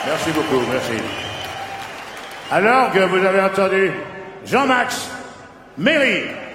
Merci beaucoup, merci. Alors que vous avez entendu Jean-Max Méry.